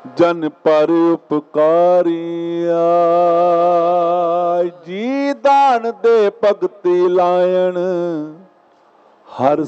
जन पर उपकारिया जी दान दे भगति लायन हर